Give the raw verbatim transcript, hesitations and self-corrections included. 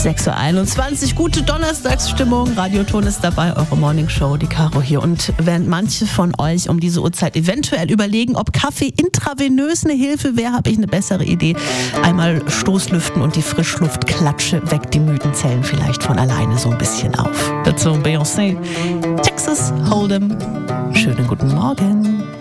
sechs Uhr einundzwanzig, gute Donnerstagsstimmung. Radioton ist dabei, eure Morningshow, die Caro hier. Und während manche von euch um diese Uhrzeit eventuell überlegen, ob Kaffee intravenös eine Hilfe wäre, habe ich eine bessere Idee. Einmal Stoßlüften und die Frischluftklatsche weckt die müden Zellen vielleicht von alleine so ein bisschen auf. Dazu Beyoncé, Texas Hold'em. Schönen guten Morgen.